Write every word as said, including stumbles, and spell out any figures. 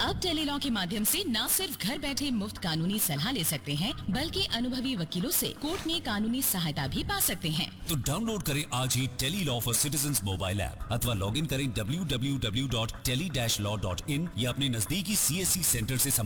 अब टेलीलॉ के माध्यम से न सिर्फ घर बैठे मुफ्त कानूनी सलाह ले सकते हैं, बल्कि अनुभवी वकीलों से कोर्ट में कानूनी सहायता भी पा सकते हैं। तो डाउनलोड करें आज ही Tele-Law for citizens mobile app अथवा लॉग इन करें W W W dot tele dash law dot in या अपने नजदीकी सी एस सी सेंटर से